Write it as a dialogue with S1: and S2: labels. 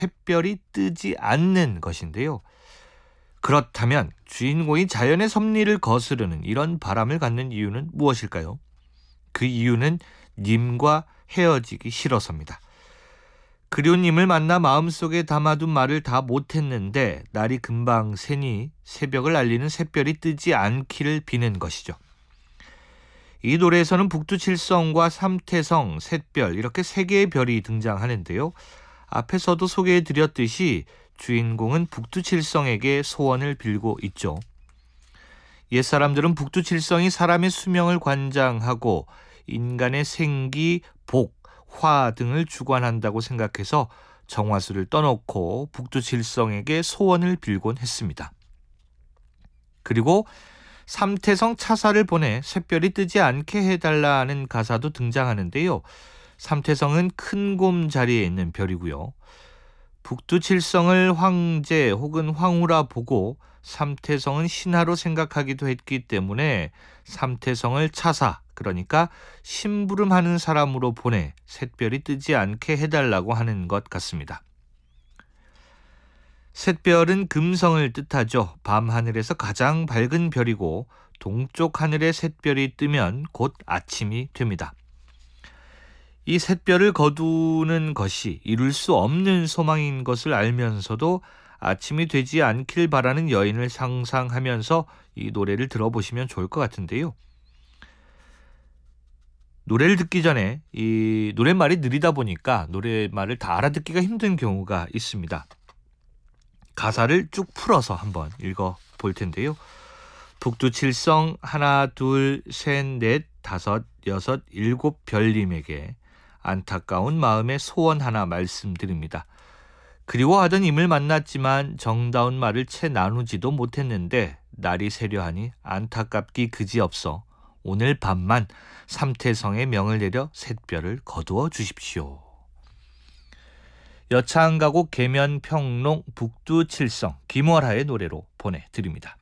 S1: 샛별이 뜨지 않는 것인데요. 그렇다면 주인공이 자연의 섭리를 거스르는 이런 바람을 갖는 이유는 무엇일까요? 그 이유는 님과 헤어지기 싫어서입니다. 그리운 님을 만나 마음속에 담아둔 말을 다 못했는데 날이 금방 새니 새벽을 알리는 샛별이 뜨지 않기를 비는 것이죠. 이 노래에서는 북두칠성과 삼태성, 샛별 이렇게 세 개의 별이 등장하는데요. 앞에서도 소개해드렸듯이 주인공은 북두칠성에게 소원을 빌고 있죠. 옛사람들은 북두칠성이 사람의 수명을 관장하고 인간의 생기, 복, 화 등을 주관한다고 생각해서 정화수를 떠놓고 북두칠성에게 소원을 빌곤 했습니다. 그리고 삼태성 차사를 보내 샛별이 뜨지 않게 해달라는 가사도 등장하는데요. 삼태성은 큰 곰 자리에 있는 별이고요. 북두칠성을 황제 혹은 황후라 보고 삼태성은 신하로 생각하기도 했기 때문에 삼태성을 차사, 그러니까 심부름하는 사람으로 보내 샛별이 뜨지 않게 해달라고 하는 것 같습니다. 샛별은 금성을 뜻하죠. 밤하늘에서 가장 밝은 별이고 동쪽 하늘에 샛별이 뜨면 곧 아침이 됩니다. 이 샛별을 거두는 것이 이룰 수 없는 소망인 것을 알면서도 아침이 되지 않길 바라는 여인을 상상하면서 이 노래를 들어보시면 좋을 것 같은데요. 노래를 듣기 전에 이 노랫말이 느리다 보니까 노랫말을 다 알아듣기가 힘든 경우가 있습니다. 가사를 쭉 풀어서 한번 읽어볼 텐데요. 북두칠성 하나 둘 셋 넷 다섯 여섯 일곱 별님에게 안타까운 마음의 소원 하나 말씀드립니다. 그리워하던 임을 만났지만 정다운 말을 채 나누지도 못했는데 날이 새려하니 안타깝기 그지없어 오늘 밤만 삼태성에 명을 내려 샛별을 거두어 주십시오. 여차한가곡 계면평농 북두칠성 김월하의 노래로 보내드립니다.